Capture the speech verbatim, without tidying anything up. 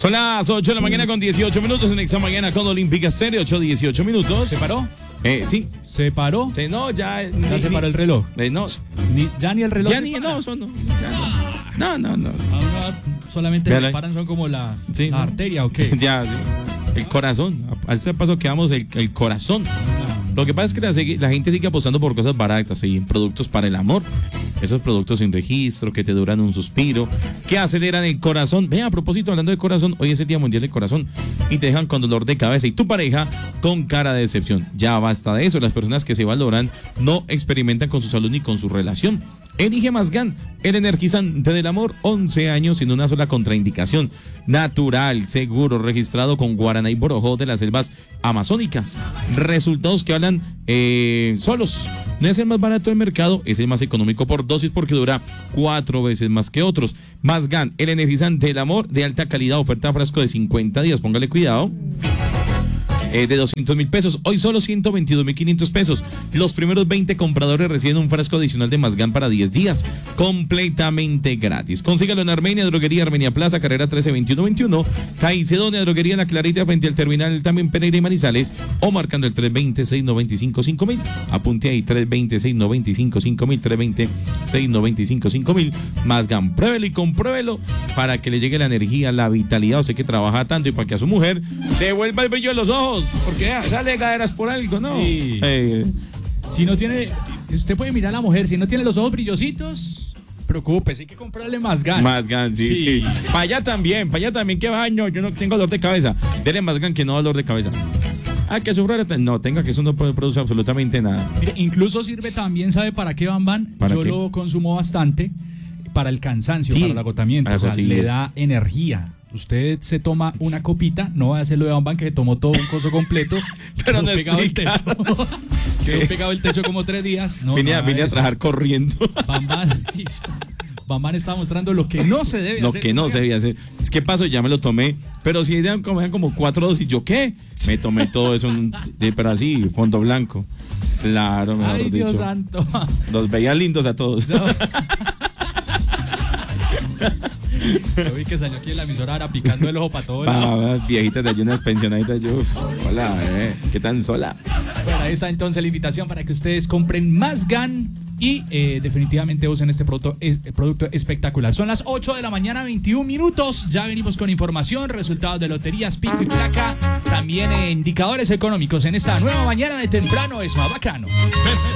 Son las ocho de la mañana con dieciocho minutos en esta mañana con Olímpica Estéreo, ocho dieciiocho minutos. ¿Se paró? Eh, sí. ¿Se paró? Sí, no, ya. Ya ni, se ni, paró el reloj. Eh, no. Ni, ya ni el reloj. Ya se ni, para. no, eso no. Ya no. No, no, no. Ahora solamente Véala se ahí. paran, son como la, Sí, la ¿no? arteria, ¿o qué? Ya, sí. El corazón. A este paso que vamos, el, el corazón. Lo que pasa es que la, la gente sigue apostando por cosas baratas y productos para el amor. Esos productos sin registro que te duran un suspiro, que aceleran el corazón. Ve, a propósito, hablando de corazón, hoy es el Día Mundial del Corazón y te dejan con dolor de cabeza y tu pareja con cara de decepción. Ya basta de eso. Las personas que se valoran no experimentan con su salud ni con su relación. Elige Masgan, el energizante del amor, once años sin una sola contraindicación. Natural, seguro, registrado con guaraná y borojó de las selvas amazónicas. Resultados que hablan eh, solos. No es el más barato del mercado, es el más económico por dosis porque dura cuatro veces más que otros. Masgan, el energizante del amor de alta calidad, oferta frasco de cincuenta días, póngale cuidado. Eh, de doscientos mil pesos, hoy solo ciento veintidós mil quinientos pesos. Los primeros veinte compradores reciben un frasco adicional de Masgan para diez días, completamente gratis. Consígalo en Armenia, Droguería Armenia Plaza, carrera trece veintiuno veintiuno, Caicedonia, Droguería La Clarita frente al terminal también Pereira y Manizales, o marcando el tres dos cero, seis nueve cinco, cinco mil. Apunte ahí, tres dos cero, seis nueve cinco, cinco mil, tres dos cero, seis nueve cinco, cinco mil. Masgan, pruébelo y compruébelo para que le llegue la energía, la vitalidad, usted que trabaja tanto y para que a su mujer devuelva el brillo de los ojos. Porque ya sale caderas por algo, ¿no? Sí. Eh, Si no tiene, usted puede mirar a la mujer, si no tiene los ojos brillositos, preocúpese, hay que comprarle Masgan. Masgan, sí, sí. Sí. Para allá también, para allá también, que baño, yo no tengo dolor de cabeza. Dele Masgan que no dolor de cabeza. Ah, que sufra, no, tenga que eso no produce absolutamente nada. Mire, incluso sirve también, ¿sabe para qué, Bambán? ¿Para Yo qué? lo consumo bastante para el cansancio, Sí. para el agotamiento, Ah, o sea, eso sí. le da energía. Usted se toma una copita, no va a hacerlo de Bambán que se tomó todo un coso completo, Pero quedó no pegado el explica. techo. Quedó ¿Qué? pegado el techo como tres días. No, vine a, nada vine de a eso. trabajar corriendo. Bambán, Bambán está mostrando lo que no se debe Lo hacer. que no se debía hacer. Es que pasó, ya me lo tomé. Pero si eran como, eran como cuatro dosis, ¿yo qué? Me tomé todo eso, en un- de, pero así, fondo blanco. Claro, mejor Ay, dicho. Dios santo. Los veía lindos a todos. No. Yo vi que salió aquí en la emisora ahora picando el ojo para todo lado. Ah, viejitas de ayunas pensionaditas, yo. Hola, eh, ¿qué tan sola? Bueno, ahí está entonces la invitación para que ustedes compren Masgan y eh, definitivamente usen este producto, es, producto espectacular. Son las ocho de la mañana, veintiún minutos. Ya venimos con información, resultados de loterías, pico y placa. También eh, indicadores económicos en esta nueva mañana de temprano es más bacano.